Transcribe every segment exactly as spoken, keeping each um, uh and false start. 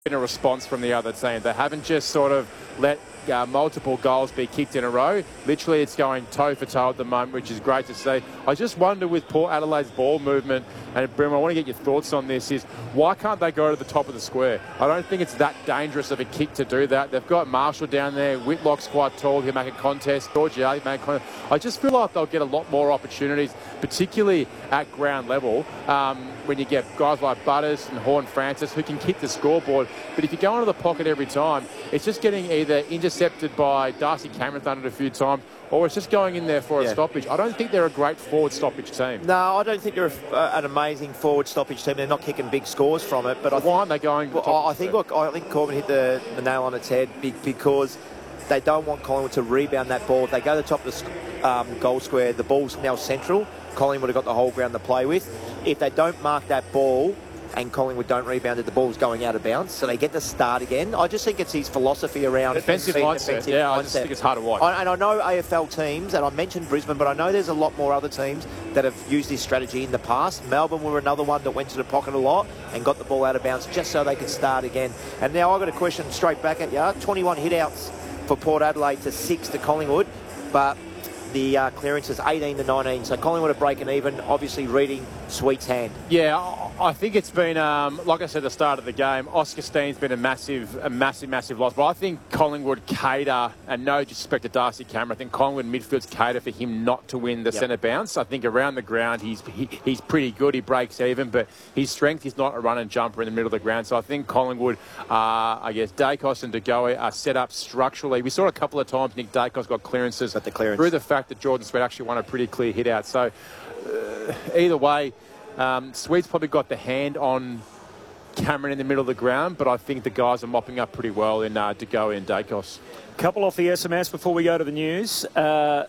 been a response from the other team. They haven't just sort of let uh, multiple goals be kicked in a row. Literally, it's going toe for toe at the moment, which is great to see. I just wonder with Port Adelaide's ball movement, and Brim, I want to get your thoughts on this, is why can't they go to the top of the square? I don't think it's that dangerous of a kick to do that. They've got Marshall down there. Whitlock's quite tall. He'll make a contest. Georgie make a contest. I just feel like they'll get a lot more opportunities, particularly at ground level, um, when you get guys like Butters and Horne-Francis who can kick the scoreboard. But if you go into the pocket every time, it's just getting either intercepted by Darcy Cameron, done it a few times, or it's just going in there for a yeah. stoppage. I don't think they're a great forward stoppage team. No, I don't think they're a, uh, an amazing forward stoppage team. They're not kicking big scores from it. But so I why aren't they going? Well, I think look, I think Corbin hit the, the nail on its head because they don't want Collingwood to rebound that ball. If they go to the top of the um, goal square, the ball's now central. Collingwood have got the whole ground to play with. If they don't mark that ball and Collingwood don't rebound it, the ball's going out of bounds, so they get to start again. I just think it's his philosophy around defensive mindset. Defensive yeah, mindset. I just think it's hard to watch. I, and I know A F L teams, and I mentioned Brisbane, but I know there's a lot more other teams that have used this strategy in the past. Melbourne were another one that went to the pocket a lot and got the ball out of bounds just so they could start again. And now I've got a question straight back at you. twenty-one hit-outs for Port Adelaide to six to Collingwood, but the uh, clearance is eighteen to nineteen, so Collingwood are breaking even, obviously reading Sweet's hand. Yeah, I think it's been, um, like I said at the start of the game, Oscar Steen's been a massive, a massive, massive loss. But I think Collingwood cater, and no disrespect to Darcy Cameron, I think Collingwood midfield's cater for him not to win the yep. centre bounce. I think around the ground he's he, he's pretty good, he breaks even, but his strength is not a run and jumper in the middle of the ground. So I think Collingwood, uh, I guess, Dacos and De Goey are set up structurally. We saw it a couple of times, Nick Dacos got clearances got the clearance. through the fact that Jordan Sweet actually won a pretty clear hit out. So uh, either way, um, Sweet's probably got the hand on Cameron in the middle of the ground, but I think the guys are mopping up pretty well in uh, De Goey and Dacos. Couple off the S M S before we go to the news. Uh,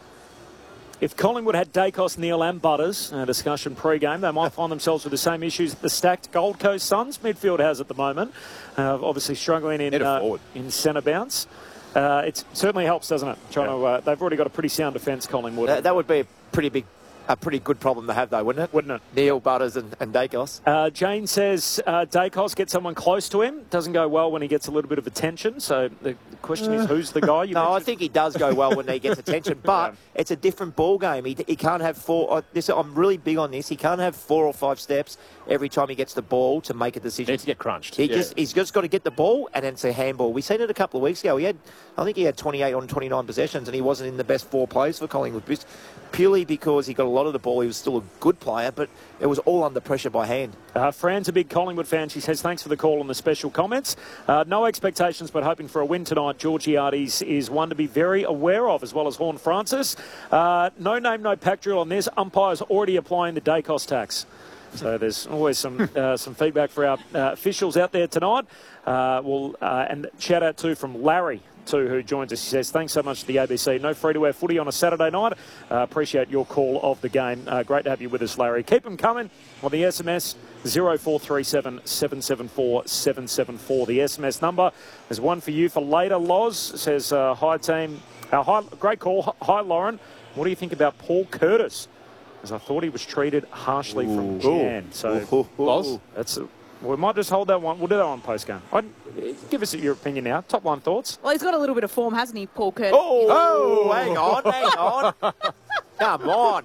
if Collingwood had Dacos, Neil and Butters, a discussion pre-game, they might find themselves with the same issues that the stacked Gold Coast Suns midfield has at the moment. Uh, obviously struggling in, uh, in centre bounce. Uh, it certainly helps, doesn't it? Trying yeah. to, uh, they've already got a pretty sound defence, Collingwood. That, that would be a pretty big, a pretty good problem to have, though, wouldn't it? Wouldn't it? Neil, Butters and, and Dacos. Uh, Jane says uh, Dacos gets someone close to him. Doesn't go well when he gets a little bit of attention. So the, the question is, who's the guy? You no, mentioned? I think he does go well when he gets attention, but yeah. it's a different ball game. He, he can't have four. Uh, this, I'm really big on this. He can't have four or five steps every time he gets the ball to make a decision. He needs to get crunched. He yeah. just, he's just got to get the ball, and then it's a handball. We seen it a couple of weeks ago. He had, I think he had twenty-eight on twenty-nine possessions, and he wasn't in the best four plays for Collingwood, purely because he got a lot of the ball. He was still a good player, but it was all under pressure by hand. Uh, Fran's a big Collingwood fan. She says, thanks for the call and the special comments. Uh, no expectations, but hoping for a win tonight. Georgiades is one to be very aware of, as well as Horne-Francis. Uh, no name, no pack drill on this. Umpires already applying the Dacos tax. So there's always some uh, some feedback for our uh, officials out there tonight. Uh, we'll, uh, and shout out to from Larry, too, who joins us. He says, thanks so much to the A B C. No free-to-air footy on a Saturday night. Uh, appreciate your call of the game. Uh, great to have you with us, Larry. Keep them coming on the S M S, zero four three seven, seven seven four, seven seven four. The S M S number. There's one for you for later. Loz says, uh, hi, team. Uh, hi, great call. Hi, Lauren. What do you think about Paul Curtis? As I thought he was treated harshly Ooh. from Jan. So, Ooh. Loz, that's a, we might just hold that one. We'll do that on post-game. I'd, give us your opinion now. Top line thoughts. Well, he's got a little bit of form, hasn't he, Paul Curtis? Oh, oh hang on, hang on. Come on.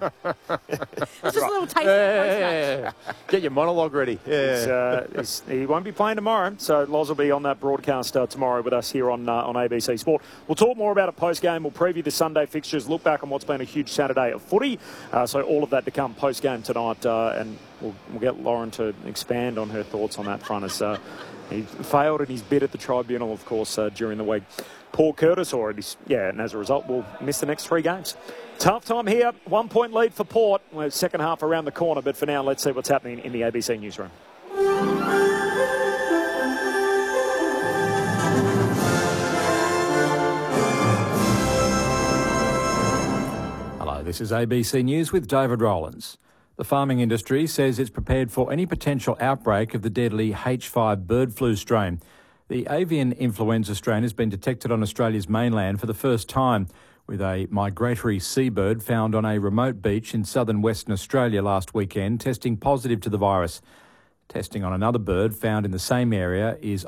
It's just a little taste yeah, of yeah, yeah, yeah. Get your monologue ready. Yeah. He's, uh, he's, he won't be playing tomorrow, so Loz will be on that broadcast uh, tomorrow with us here on uh, on A B C Sport. We'll talk more about it post-game. We'll preview the Sunday fixtures, look back on what's been a huge Saturday of footy. Uh, so all of that to come post-game tonight, uh, and we'll, we'll get Lauren to expand on her thoughts on that front as uh, he failed in his bid at the tribunal, of course, uh, during the week. Paul Curtis already, yeah, and as a result, we'll miss the next three games. Tough time here. One point lead for Port. Well, second half around the corner, but for now, let's see what's happening in the A B C newsroom. Hello, this is A B C News with David Rowlands. The farming industry says it's prepared for any potential outbreak of the deadly H five bird flu strain. The avian influenza strain has been detected on Australia's mainland for the first time, with a migratory seabird found on a remote beach in southern Western Australia last weekend testing positive to the virus. Testing on another bird found in the same area is